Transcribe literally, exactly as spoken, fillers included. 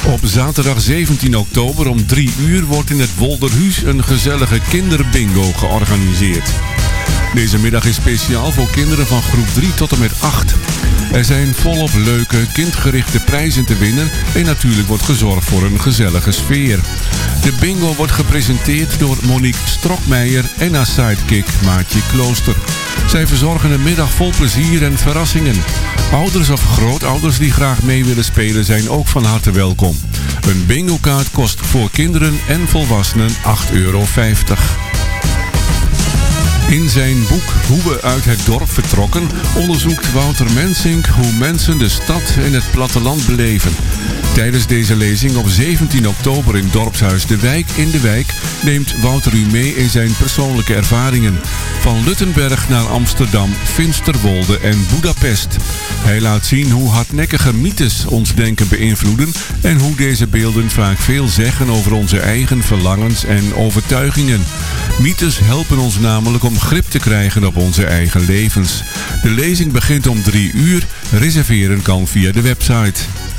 Op zaterdag zeventien oktober om drie uur wordt in het Wolderhuis een gezellige kinderbingo georganiseerd. Deze middag is speciaal voor kinderen van groep drie tot en met acht. Er zijn volop leuke, kindgerichte prijzen te winnen en natuurlijk wordt gezorgd voor een gezellige sfeer. De bingo wordt gepresenteerd door Monique Strokmeijer en haar sidekick Maartje Klooster. Zij verzorgen een middag vol plezier en verrassingen. Ouders of grootouders die graag mee willen spelen zijn ook van harte welkom. Een bingo-kaart kost voor kinderen en volwassenen acht euro vijftig. In zijn boek Hoe we uit het dorp vertrokken onderzoekt Wouter Mensink hoe mensen de stad en het platteland beleven. Tijdens deze lezing op zeventien oktober in Dorpshuis De Wijk in De Wijk neemt Wouter u mee in zijn persoonlijke ervaringen. Van Luttenberg naar Amsterdam, Finsterwolde en Budapest. Hij laat zien hoe hardnekkige mythes ons denken beïnvloeden en hoe deze beelden vaak veel zeggen over onze eigen verlangens en overtuigingen. Mythes helpen ons namelijk om grip te krijgen op onze eigen levens. De lezing begint om drie uur. Reserveren kan via de website.